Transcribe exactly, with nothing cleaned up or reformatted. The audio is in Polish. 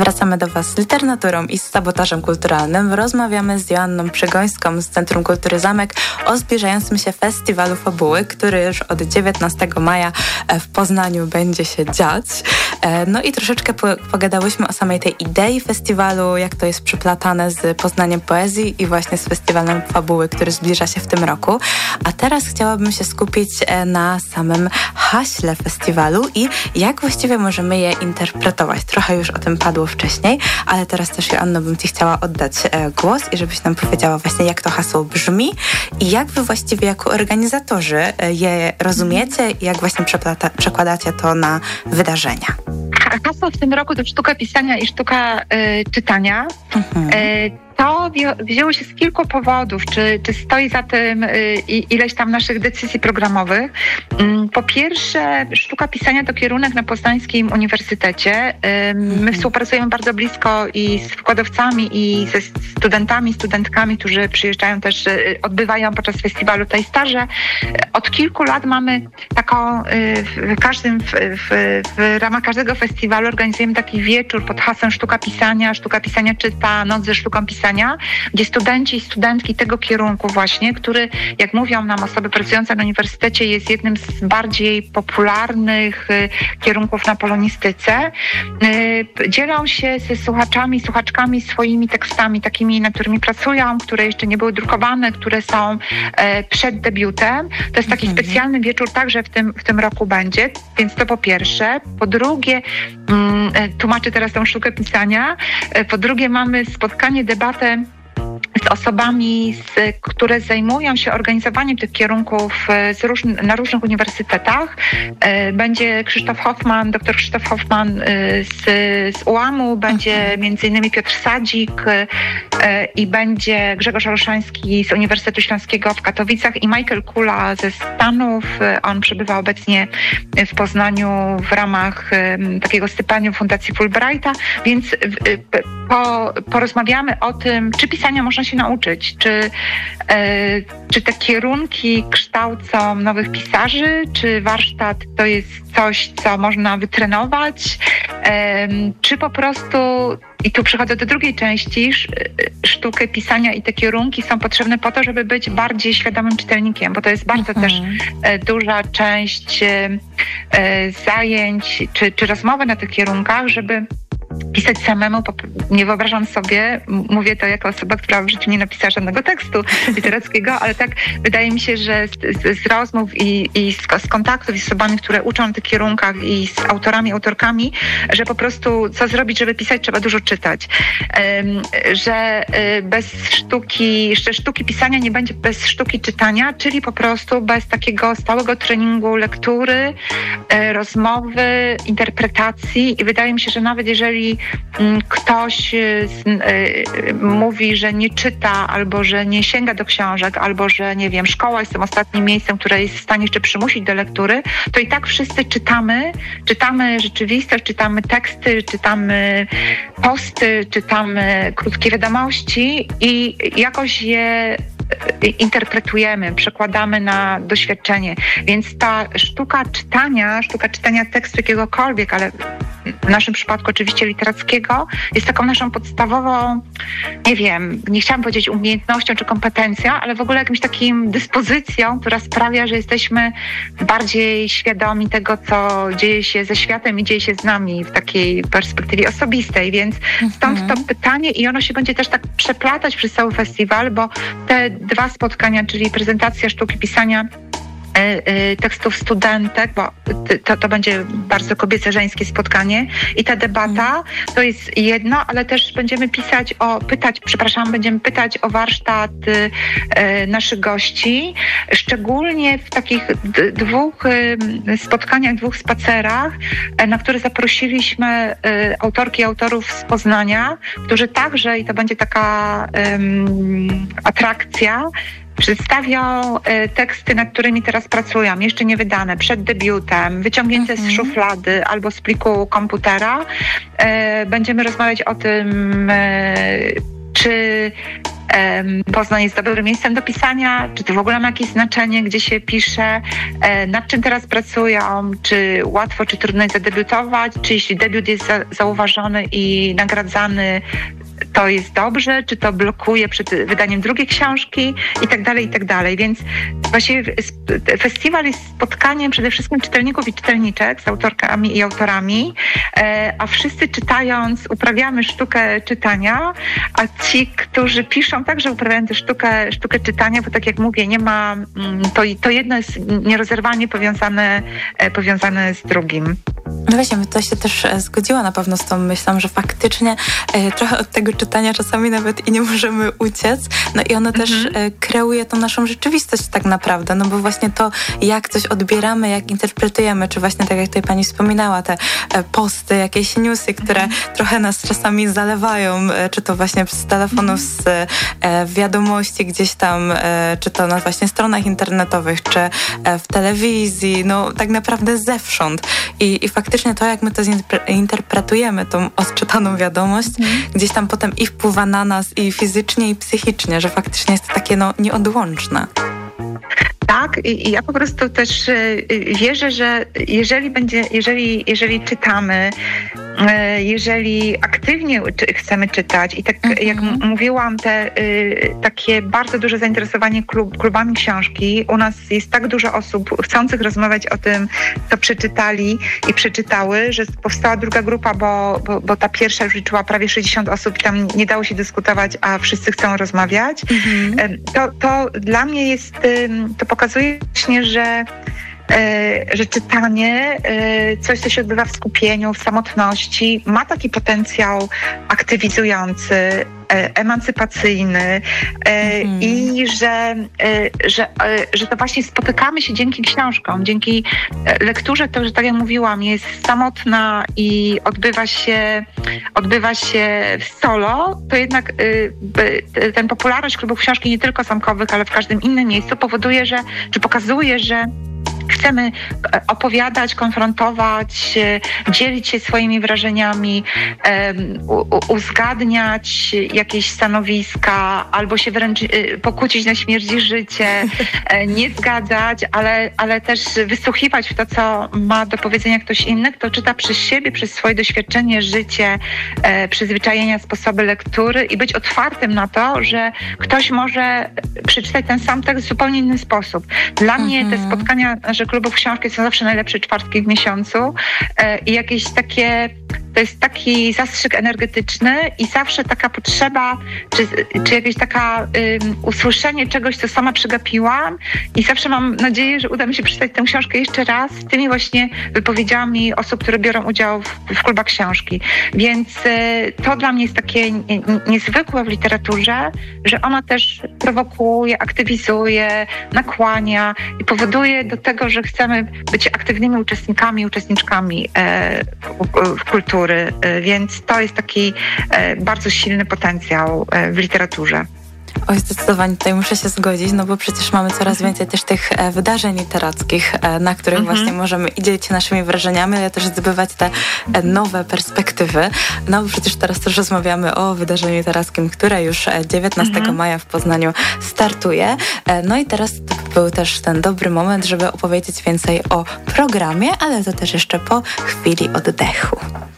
Wracamy do Was z literaturą i z sabotażem kulturalnym. Rozmawiamy z Joanną Przegońską z Centrum Kultury Zamek o zbliżającym się festiwalu Fabuły, który już od dziewiętnastego maja w Poznaniu będzie się dziać. No i troszeczkę pogadałyśmy o samej tej idei festiwalu, jak to jest przeplatane z Poznaniem Poezji i właśnie z festiwalem Fabuły, który zbliża się w tym roku. A teraz chciałabym się skupić na samym haśle festiwalu i jak właściwie możemy je interpretować. Trochę już o tym padło wcześniej, ale teraz też, Joanno, bym Ci chciała oddać głos i żebyś nam powiedziała właśnie, jak to hasło brzmi i jak Wy właściwie jako organizatorzy je rozumiecie i jak właśnie przeplata, przekładacie to na wydarzenia. Hasło w tym roku to sztuka pisania i sztuka y, czytania. Mhm. Y, To wzięło się z kilku powodów, czy, czy stoi za tym y, ileś tam naszych decyzji programowych. Y, po pierwsze, sztuka pisania to kierunek na Poznańskim Uniwersytecie. Y, my współpracujemy bardzo blisko i z wykładowcami, i ze studentami, studentkami, którzy przyjeżdżają też, y, odbywają podczas festiwalu tutaj staże. Od kilku lat mamy taką, y, w każdym, w, w, w ramach każdego festiwalu organizujemy taki wieczór pod hasłem Sztuka Pisania, Sztuka Pisania czyta, Noc ze sztuką pisania, gdzie studenci i studentki tego kierunku właśnie, który, jak mówią nam osoby pracujące na uniwersytecie, jest jednym z bardziej popularnych y, kierunków na polonistyce, y, dzielą się ze słuchaczami, słuchaczkami swoimi tekstami, takimi, nad którymi pracują, które jeszcze nie były drukowane, które są y, przed debiutem. To jest taki mhm. specjalny wieczór, także w tym, w tym roku będzie, więc to po pierwsze. Po drugie, y, tłumaczę teraz tą sztukę pisania, y, po drugie mamy spotkanie, debatę z osobami, z, które zajmują się organizowaniem tych kierunków z róż, na różnych uniwersytetach. Będzie Krzysztof Hoffman, doktor Krzysztof Hoffman z, z U A M-u, będzie między innymi Piotr Sadzik i będzie Grzegorz Olszański z Uniwersytetu Śląskiego w Katowicach i Michael Kula ze Stanów. On przebywa obecnie w Poznaniu w ramach takiego stypendium Fundacji Fulbrighta, więc po, porozmawiamy o tym, czy pisania można się nauczyć, czy, e, czy te kierunki kształcą nowych pisarzy, czy warsztat to jest coś, co można wytrenować, e, czy po prostu, i tu przechodzę do drugiej części, sztukę pisania i te kierunki są potrzebne po to, żeby być bardziej świadomym czytelnikiem, bo to jest bardzo mhm. też e, duża część e, zajęć, czy, czy rozmowy na tych kierunkach, żeby pisać samemu. Nie wyobrażam sobie, mówię to jako osoba, która w życiu nie napisała żadnego tekstu literackiego, ale tak wydaje mi się, że z, z rozmów i, i z, z kontaktów z osobami, które uczą na tych kierunkach i z autorami, autorkami, że po prostu co zrobić, żeby pisać, trzeba dużo czytać. Um, że y, bez sztuki, że sztuki pisania nie będzie bez sztuki czytania, czyli po prostu bez takiego stałego treningu lektury, y, rozmowy, interpretacji i wydaje mi się, że nawet jeżeli ktoś z, y, mówi, że nie czyta, albo że nie sięga do książek, albo że, nie wiem, szkoła jest tym ostatnim miejscem, które jest w stanie jeszcze przymusić do lektury, to i tak wszyscy czytamy, czytamy rzeczywistość, czytamy teksty, czytamy posty, czytamy krótkie wiadomości i jakoś je interpretujemy, przekładamy na doświadczenie. Więc ta sztuka czytania, sztuka czytania tekstu jakiegokolwiek, ale w naszym przypadku oczywiście literackiego, jest taką naszą podstawową, nie wiem, nie chciałam powiedzieć umiejętnością czy kompetencją, ale w ogóle jakimś takim dyspozycją, która sprawia, że jesteśmy bardziej świadomi tego, co dzieje się ze światem i dzieje się z nami w takiej perspektywie osobistej, więc stąd mhm. to pytanie i ono się będzie też tak przeplatać przez cały festiwal, bo te dwa spotkania, czyli prezentacja sztuki pisania tekstów studentek, bo to, to będzie bardzo kobiece-żeńskie spotkanie i ta debata to jest jedno, ale też będziemy pisać o, pytać, przepraszam, będziemy pytać o warsztat e, naszych gości, szczególnie w takich d- dwóch e, spotkaniach, dwóch spacerach, e, na które zaprosiliśmy e, autorki i autorów z Poznania, którzy także, i to będzie taka e, atrakcja, przedstawią e, teksty, nad którymi teraz pracują, jeszcze nie wydane, przed debiutem, wyciągnięte mhm. z szuflady albo z pliku komputera. E, będziemy rozmawiać o tym, e, czy Poznań jest dobrym miejscem do pisania, czy to w ogóle ma jakieś znaczenie, gdzie się pisze, nad czym teraz pracują, czy łatwo, czy trudno jest zadebiutować, czy jeśli debiut jest za, zauważony i nagradzany, to jest dobrze, czy to blokuje przed wydaniem drugiej książki i tak dalej, i tak dalej. Więc właściwie festiwal jest spotkaniem przede wszystkim czytelników i czytelniczek z autorkami i autorami, a wszyscy czytając uprawiamy sztukę czytania, a ci, którzy piszą, także uprawiają tę sztukę, sztukę czytania, bo tak jak mówię, nie ma, to, to jedno jest nierozerwalnie powiązane, powiązane z drugim. No właśnie, to się też zgodziła na pewno z tą myślą, że faktycznie e, trochę od tego czytania czasami nawet i nie możemy uciec. No i ono mhm. też e, kreuje tą naszą rzeczywistość tak naprawdę, no bo właśnie to, jak coś odbieramy, jak interpretujemy, czy właśnie tak jak tutaj pani wspominała, te e, posty, jakieś newsy, które mhm. trochę nas czasami zalewają, e, czy to właśnie z telefonów, z e, wiadomości gdzieś tam, e, czy to na właśnie stronach internetowych, czy e, w telewizji, no tak naprawdę zewsząd. I, i faktycznie to, jak my to interpretujemy, tą odczytaną wiadomość, mm. gdzieś tam potem i wpływa na nas i fizycznie, i psychicznie, że faktycznie jest to takie no, nieodłączne. Tak, i, i ja po prostu też y, wierzę, że jeżeli będzie, jeżeli, jeżeli czytamy, y, jeżeli aktywnie czy, chcemy czytać i tak mm-hmm. jak m- mówiłam, te y, takie bardzo duże zainteresowanie klub, klubami książki. U nas jest tak dużo osób chcących rozmawiać o tym, co przeczytali i przeczytały, że powstała druga grupa, bo, bo, bo ta pierwsza już liczyła prawie sześćdziesiąt osób i tam nie dało się dyskutować, a wszyscy chcą rozmawiać. Mm-hmm. Y, to, to dla mnie jest, y, to pokazuje właśnie, że że czytanie, coś, co się odbywa w skupieniu, w samotności, ma taki potencjał aktywizujący, emancypacyjny mm. i że, że, że to właśnie spotykamy się dzięki książkom, dzięki lekturze, to, że tak jak mówiłam, jest samotna i odbywa się, odbywa się w solo, to jednak ten popularność klubów książki nie tylko zamkowych, ale w każdym innym miejscu powoduje, że, czy pokazuje, że chcemy opowiadać, konfrontować, dzielić się swoimi wrażeniami, uzgadniać jakieś stanowiska albo się wręcz pokłócić na śmierć i życie, nie zgadzać, ale, ale też wysłuchiwać w to, co ma do powiedzenia ktoś inny, kto czyta przez siebie, przez swoje doświadczenie, życie, przyzwyczajenia, sposoby lektury i być otwartym na to, że ktoś może przeczytać ten sam tekst w zupełnie inny sposób. Dla mhm. mnie te spotkania że klubów książki są zawsze najlepsze czwartki w miesiącu e, i jakieś takie, to jest taki zastrzyk energetyczny i zawsze taka potrzeba, czy, czy jakieś taka um, usłyszenie czegoś, co sama przegapiłam i zawsze mam nadzieję, że uda mi się przeczytać tę książkę jeszcze raz z tymi właśnie wypowiedziami osób, które biorą udział w, w klubach książki. Więc e, to dla mnie jest takie nie, niezwykłe w literaturze, że ona też prowokuje, aktywizuje, nakłania i powoduje do tego, że chcemy być aktywnymi uczestnikami, uczestniczkami e, w kultury, e, więc to jest taki e, bardzo silny potencjał e, w literaturze. Oj, zdecydowanie tutaj muszę się zgodzić, no bo przecież mamy coraz mhm. więcej też tych e, wydarzeń literackich, e, na których mhm. właśnie możemy i dzielić się naszymi wrażeniami, ale też zdobywać te e, nowe perspektywy. No bo przecież teraz też rozmawiamy o wydarzeniu literackim, które już dziewiętnastego mhm. maja w Poznaniu startuje. E, no i teraz to był też ten dobry moment, żeby opowiedzieć więcej o programie, ale to też jeszcze po chwili oddechu.